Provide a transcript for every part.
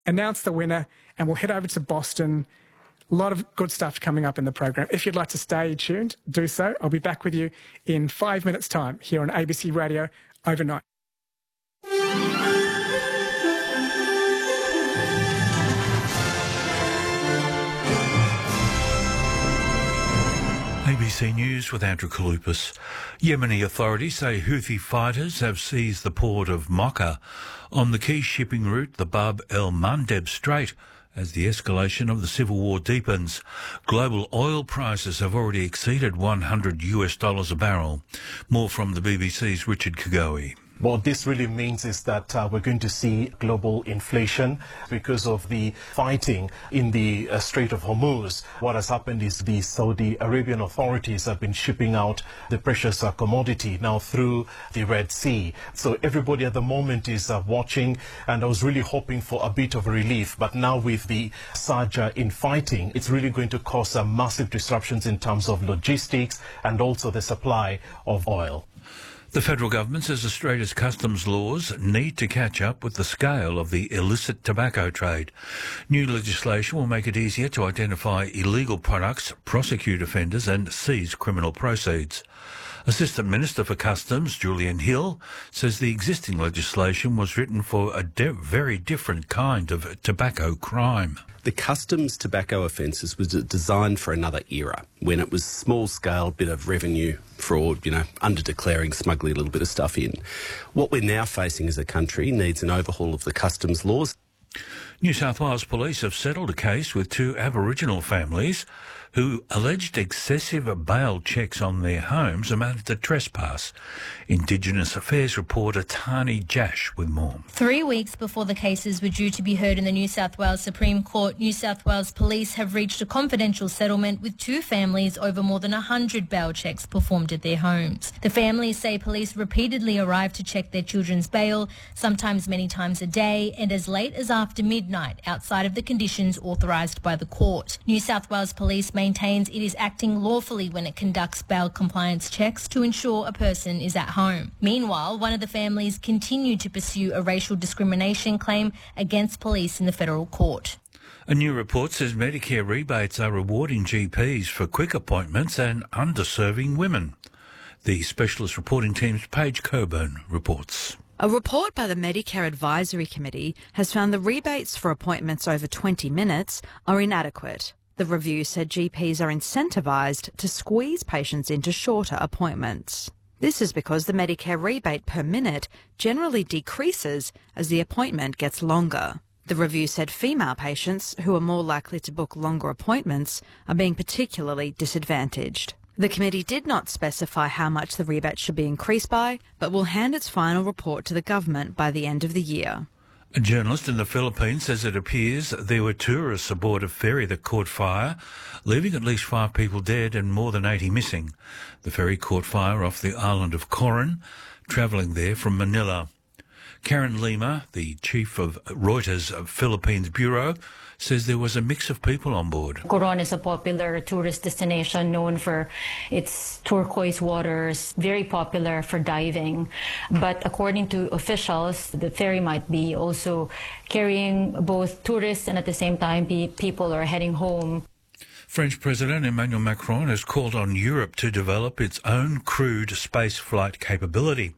announce the winner, and we'll head over to Boston. A lot of good stuff coming up in the program. If you'd like to stay tuned, do so. I'll be back with you in 5 minutes' time here on ABC Radio Overnight. ABC News with Andrew Kalupas. Yemeni authorities say Houthi fighters have seized the port of Mocha on the key shipping route, the Bab el-Mandeb Strait, as the escalation of the civil war deepens. Global oil prices have already exceeded $100 a barrel. More from the BBC's Richard Kagoe. What this really means is that we're going to see global inflation because of the fighting in the Strait of Hormuz. What has happened is the Saudi Arabian authorities have been shipping out the precious commodity now through the Red Sea. So everybody at the moment is watching, and I was really hoping for a bit of relief. But now with the surge in fighting, it's really going to cause massive disruptions in terms of logistics and also the supply of oil. The federal government says Australia's customs laws need to catch up with the scale of the illicit tobacco trade. New legislation will make it easier to identify illegal products, prosecute offenders and seize criminal proceeds. Assistant Minister for Customs, Julian Hill, says the existing legislation was written for a very different kind of tobacco crime. The customs tobacco offences was designed for another era, when it was small-scale bit of revenue fraud, under-declaring, smuggling a little bit of stuff in. What we're now facing as a country needs an overhaul of the customs laws. New South Wales Police have settled a case with two Aboriginal families who alleged excessive bail checks on their homes amounted to trespass. Indigenous Affairs reporter Tani Jash with more. 3 weeks before the cases were due to be heard in the New South Wales Supreme Court, New South Wales Police have reached a confidential settlement with two families over more than 100 bail checks performed at their homes. The families say police repeatedly arrived to check their children's bail, sometimes many times a day, and as late as after midnight, outside of the conditions authorised by the court. New South Wales Police maintains it is acting lawfully when it conducts bail compliance checks to ensure a person is at home. Meanwhile, one of the families continued to pursue a racial discrimination claim against police in the federal court. A new report says Medicare rebates are rewarding GPs for quick appointments and underserving women. The Specialist Reporting Team's Paige Coburn reports. A report by the Medicare Advisory Committee has found the rebates for appointments over 20 minutes are inadequate. The review said GPs are incentivised to squeeze patients into shorter appointments. This is because the Medicare rebate per minute generally decreases as the appointment gets longer. The review said female patients, who are more likely to book longer appointments, are being particularly disadvantaged. The committee did not specify how much the rebate should be increased by, but will hand its final report to the government by the end of the year. A journalist in the Philippines says it appears there were tourists aboard a ferry that caught fire, leaving at least 5 people dead and more than 80 missing. The ferry caught fire off the island of Coron, travelling there from Manila. Karen Lima, the chief of Reuters Philippines Bureau, says there was a mix of people on board. Coron is a popular tourist destination known for its turquoise waters, very popular for diving. But according to officials, the ferry might be also carrying both tourists and at the same time people are heading home. French President Emmanuel Macron has called on Europe to develop its own crewed space flight capability.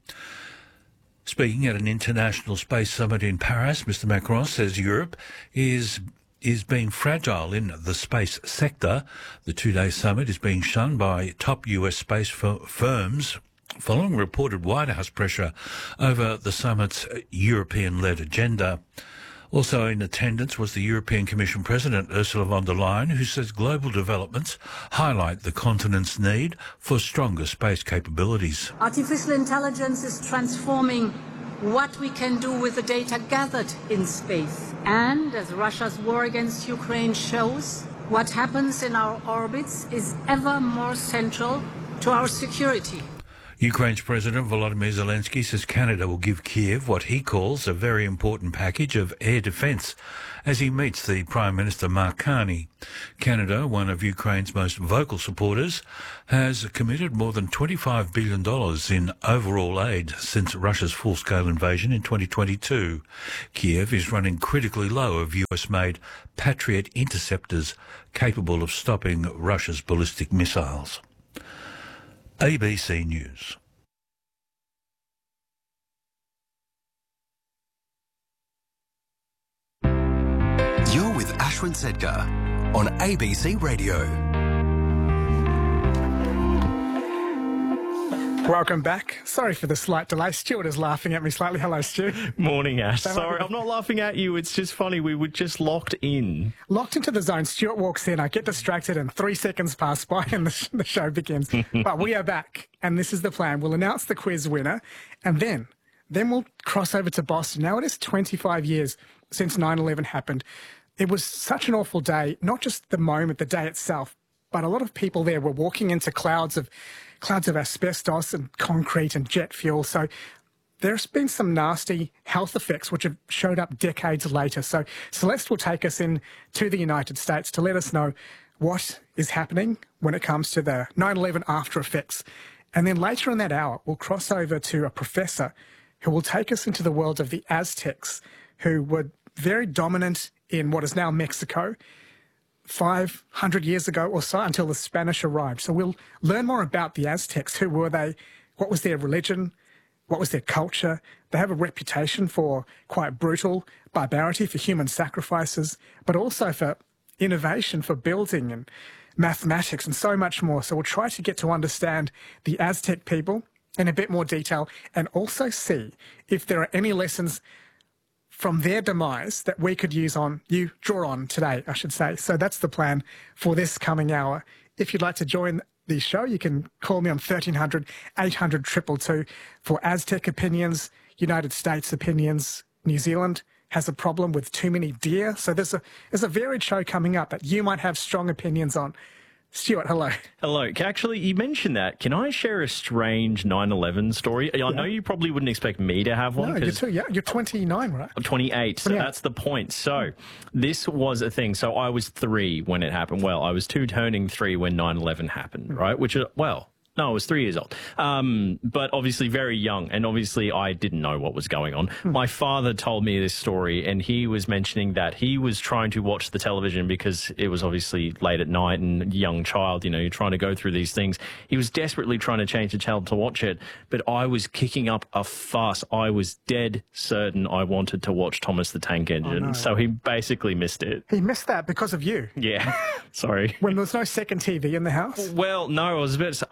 Speaking at an international space summit in Paris, Mr. Macron says Europe is being fragile in the space sector. The 2-day summit is being shunned by top US space firms following reported White House pressure over the summit's European-led agenda. Also in attendance was the European Commission President Ursula von der Leyen, who says global developments highlight the continent's need for stronger space capabilities. Artificial intelligence is transforming what we can do with the data gathered in space. And as Russia's war against Ukraine shows, what happens in our orbits is ever more central to our security. Ukraine's President Volodymyr Zelensky says Canada will give Kiev what he calls a very important package of air defence as he meets the Prime Minister Mark Carney. Canada, one of Ukraine's most vocal supporters, has committed more than $25 billion in overall aid since Russia's full-scale invasion in 2022. Kiev is running critically low of US-made Patriot interceptors capable of stopping Russia's ballistic missiles. ABC News. You're with Ashwin Sedgar on ABC Radio. Welcome back. Sorry for the slight delay. Stuart is laughing at me slightly. Hello, Stu. Morning, Ash. Sorry, I'm not laughing at you. It's just funny. We were just locked in. Locked into the zone. Stuart walks in. I get distracted and 3 seconds pass by and the show begins. But we are back, and this is the plan. We'll announce the quiz winner, and then we'll cross over to Boston. Now, it is 25 years since 9/11 happened. It was such an awful day, not just the moment, the day itself, but a lot of people there were walking into clouds of asbestos and concrete and jet fuel. So there's been some nasty health effects which have showed up decades later. So Celeste will take us in to the United States to let us know what is happening when it comes to the 9/11 after effects. And then later in that hour, we'll cross over to a professor who will take us into the world of the Aztecs, who were very dominant in what is now Mexico 500 years ago or so, until the Spanish arrived. So we'll learn more about the Aztecs. Who were they? What was their religion? What was their culture? They have a reputation for quite brutal barbarity, for human sacrifices, but also for innovation, for building and mathematics and so much more. So we'll try to get to understand the Aztec people in a bit more detail and also see if there are any lessons from their demise that we could draw on today, I should say. So that's the plan for this coming hour. If you'd like to join the show, you can call me on 1300 800 222 for Aztec opinions, United States opinions. New Zealand has a problem with too many deer. So there's a varied show coming up that you might have strong opinions on. Stuart, hello. Hello. Actually, you mentioned that. Can I share a strange 9/11 story? I know you probably wouldn't expect me to have one. No, you're 29, right? I'm 28, so that's the point. So this was a thing. So I was 3 when it happened. Well, I was 2 turning 3 when 9/11 happened, right? Which is, no, I was 3 years old. But obviously very young, and obviously I didn't know what was going on. My father told me this story, and he was mentioning that he was trying to watch the television because it was obviously late at night and young child, you're trying to go through these things. He was desperately trying to change the channel to watch it, but I was kicking up a fuss. I was dead certain I wanted to watch Thomas the Tank Engine, so he basically missed it. He missed that because of you? Yeah, sorry. When there was no second TV in the house? Well, no, I was a bit...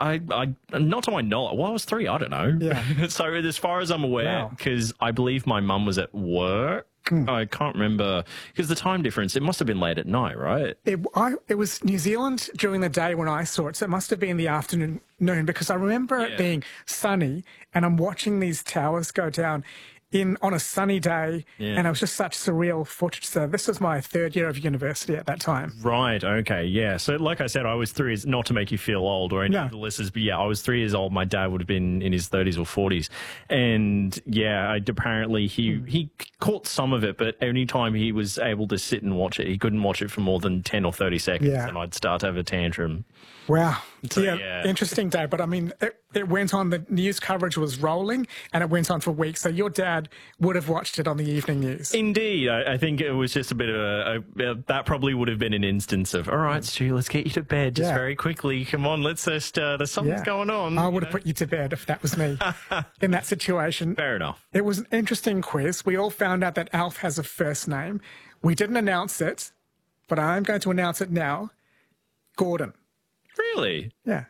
not to my knowledge. Well, I was 3. I don't know. Yeah. So as far as I'm aware, because I believe my mum was at work. I can't remember, because the time difference, it must have been late at night, right? It was New Zealand during the day when I saw it, so it must have been the afternoon, because I remember it being sunny, and I'm watching these towers go down on a sunny day, and it was just such surreal footage. So this was my 3rd year of university at that time. Right, okay, yeah. So like I said, I was 3 years, not to make you feel old or any of the listeners, but I was 3 years old. My dad would have been in his 30s or 40s. And apparently he caught some of it, but only time he was able to sit and watch it, he couldn't watch it for more than 10 or 30 seconds, and I'd start to have a tantrum. Wow. So, interesting day. But I mean, it went on, the news coverage was rolling, and it went on for weeks. So your dad would have watched it on the evening news. Indeed. I think it was just a bit of that probably would have been an instance of, all right, Stu, let's get you to bed just very quickly. Come on, let's just, there's something going on. I would have put you to bed if that was me in that situation. Fair enough. It was an interesting quiz. We all found out that Alf has a first name. We didn't announce it, but I'm going to announce it now. Gordon. Really? Yeah.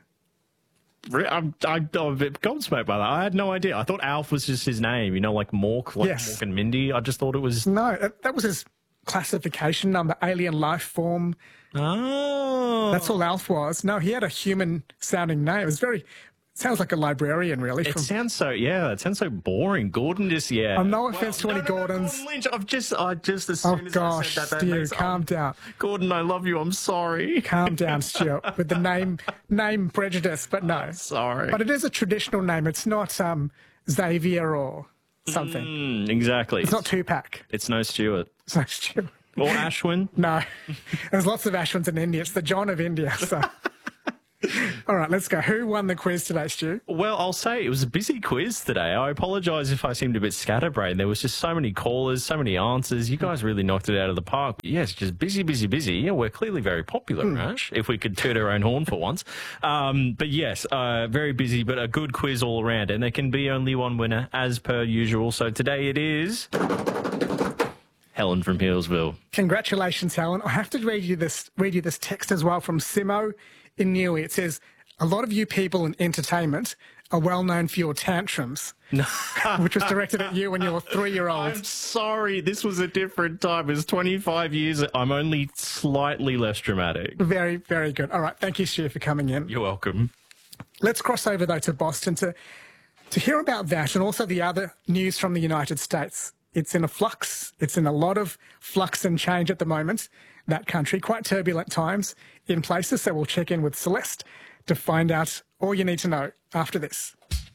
I'm a bit gobsmacked by that. I had no idea. I thought Alf was just his name, like Mork, Mork and Mindy. I just thought it was... No, that was his classification number, alien life form. Oh. That's all Alf was. No, he had a human-sounding name. It's Sounds like a librarian, really. It sounds so boring. Gordon just, no offense to any Gordons. Gordon Lynch, I just as soon as I said that, Stu, calm down. Gordon, I love you. I'm sorry. Calm down, Stuart, with the name prejudice, but no. Sorry. But it is a traditional name. It's not Xavier or something. Exactly. It's not Tupac. It's no Stuart. It's not Stuart. Or Ashwin. No. There's lots of Ashwins in India. It's the John of India, so... All right, let's go. Who won the quiz today, Stu? Well, I'll say it was a busy quiz today. I apologise if I seemed a bit scatterbrained. There was just so many callers, so many answers. You guys really knocked it out of the park. Yes, just busy, busy, busy. Yeah, we're clearly very popular, Ash, if we could toot our own horn for once. But yes, very busy, but a good quiz all around. And there can be only one winner, as per usual. So today it is... Helen from Healesville. Congratulations, Helen. I have to read you this text as well from Simo in Newey. It says, a lot of you people in entertainment are well known for your tantrums, which was directed at you when you were 3-year-old. I'm sorry, this was a different time. It was 25 years. I'm only slightly less dramatic. Very, very good. All right, thank you, Stu, for coming in. You're welcome. Let's cross over, though, to Boston to hear about that and also the other news from the United States. It's in a flux. It's in a lot of flux and change at the moment, that country. Quite turbulent times in places. So we'll check in with Celeste to find out all you need to know after this.